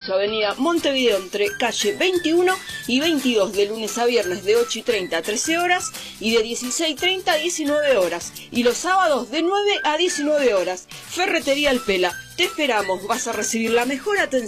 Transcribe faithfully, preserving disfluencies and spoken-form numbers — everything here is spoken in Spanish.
Cardoso, avenida Montevideo, entre calle veintiuno y veintidós, de lunes a viernes de ocho y treinta a trece horas y de dieciséis y treinta a diecinueve horas. Y los sábados de nueve a diecinueve horas. Ferretería El Pela. Te esperamos, vas a recibir la mejor atención.